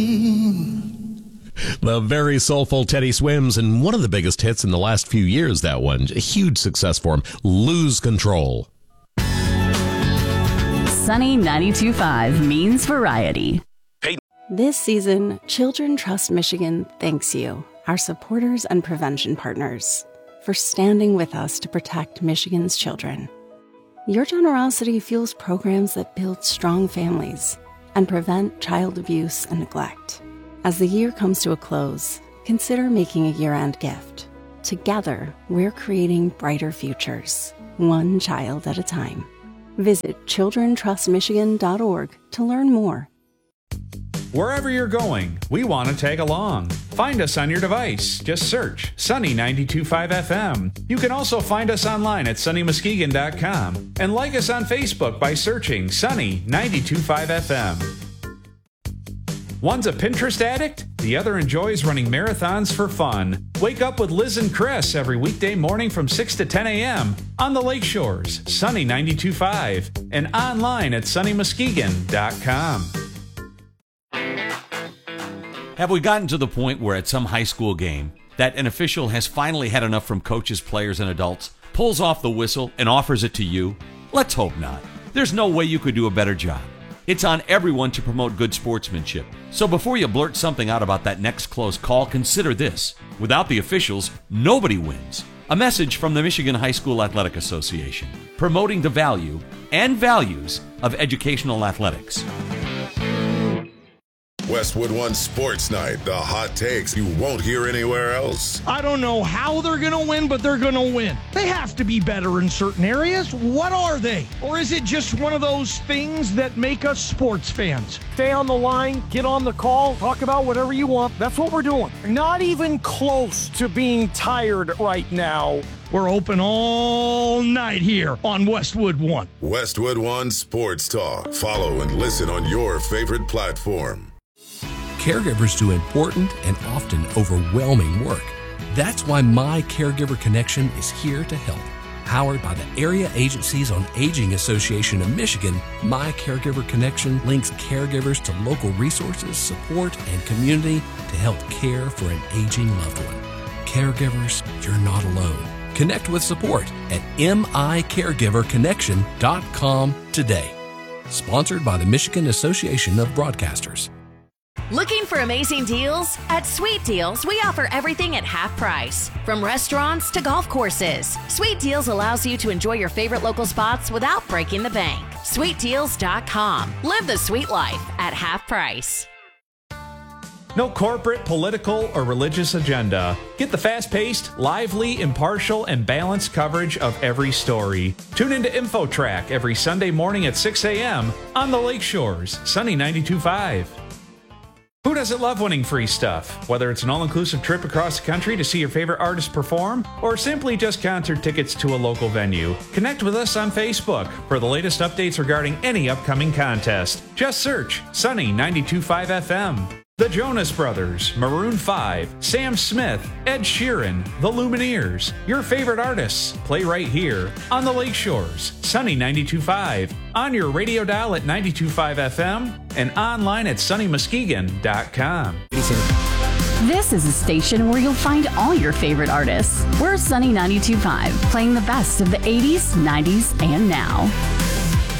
The very soulful Teddy Swims, and one of the biggest hits in the last few years, that one. A huge success for him. Lose Control. Sunny 92.5 means variety. This season, Children Trust Michigan thanks you, our supporters and prevention partners, for standing with us to protect Michigan's children. Your generosity fuels programs that build strong families and prevent child abuse and neglect. As the year comes to a close, consider making a year-end gift. Together, we're creating brighter futures, one child at a time. Visit childrentrustmichigan.org to learn more. Wherever you're going, we want to tag along. Find us on your device. Just search Sunny 92.5 FM. You can also find us online at sunnymuskegon.com and like us on Facebook by searching Sunny 92.5 FM. One's a Pinterest addict, the other enjoys running marathons for fun. Wake up with Liz and Chris every weekday morning from 6 to 10 a.m. on the Lakeshores, Sunny 92.5, and online at sunnymuskegon.com. Have we gotten to the point where at some high school game that an official has finally had enough from coaches, players, and adults, pulls off the whistle, and offers it to you? Let's hope not. There's no way you could do a better job. It's on everyone to promote good sportsmanship. So before you blurt something out about that next close call, consider this. Without the officials, nobody wins. A message from the Michigan High School Athletic Association, promoting the value and values of educational athletics. Westwood One Sports Night, the hot takes you won't hear anywhere else. I don't know how they're going to win, but they're going to win. They have to be better in certain areas. What are they? Or is it just one of those things that make us sports fans? Stay on the line, get on the call, talk about whatever you want. That's what we're doing. Not even close to being tired right now. We're open all night here on Westwood One. Westwood One Sports Talk. Follow and listen on your favorite platform. Caregivers do important and often overwhelming work. That's why My Caregiver Connection is here to help. Powered by the Area Agencies on Aging Association of Michigan, My Caregiver Connection links caregivers to local resources, support, and community to help care for an aging loved one. Caregivers, you're not alone. Connect with support at micaregiverconnection.com today. Sponsored by the Michigan Association of Broadcasters. Looking for amazing deals? At Sweet Deals, we offer everything at half price. From restaurants to golf courses, Sweet Deals allows you to enjoy your favorite local spots without breaking the bank. SweetDeals.com. Live the sweet life at half price. No corporate, political, or religious agenda. Get the fast-paced, lively, impartial, and balanced coverage of every story. Tune into InfoTrack every Sunday morning at 6 a.m. on the Lakeshores, Sunny 92.5. Who doesn't love winning free stuff? Whether it's an all-inclusive trip across the country to see your favorite artists perform, or simply just concert tickets to a local venue, connect with us on Facebook for the latest updates regarding any upcoming contest. Just search Sunny 92.5 FM. The Jonas Brothers, Maroon 5, Sam Smith, Ed Sheeran, The Lumineers. Your favorite artists play right here on the Lakeshores, Sunny 92.5, on your radio dial at 92.5 FM, and online at sunnymuskegon.com. This is a station where you'll find all your favorite artists. We're Sunny 92.5, playing the best of the 80s, 90s, and now.